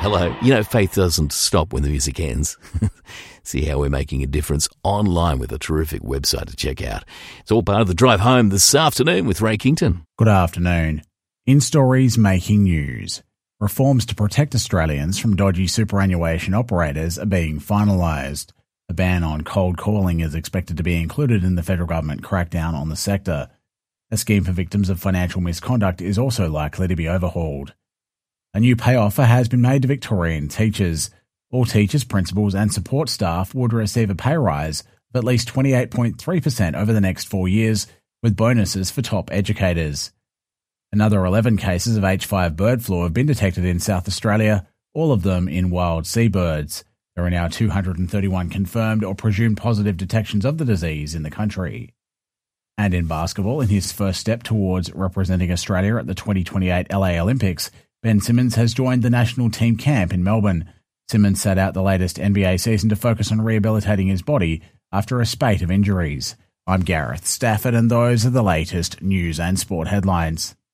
Hello. Faith doesn't stop when the music ends. See how we're making a difference online with a terrific website to check out. It's all part of the drive home this afternoon with Ray Kington. Good afternoon. In stories making news, reforms to protect Australians from dodgy superannuation operators are being finalised. A ban on cold calling is expected to be included in the federal government crackdown on the sector. A scheme for victims of financial misconduct is also likely to be overhauled. A new pay offer has been made to Victorian teachers. All teachers, principals and support staff would receive a pay rise of at least 28.3% over the next 4 years, with bonuses for top educators. Another 11 cases of H5 bird flu have been detected in South Australia, all of them in wild seabirds. There are now 231 confirmed or presumed positive detections of the disease in the country. And in basketball, in his first step towards representing Australia at the 2028 LA Olympics, Ben Simmons has joined the national team camp in Melbourne. Simmons sat out the latest NBA season to focus on rehabilitating his body after a spate of injuries. I'm Gareth Stafford, and those are the latest news and sport headlines.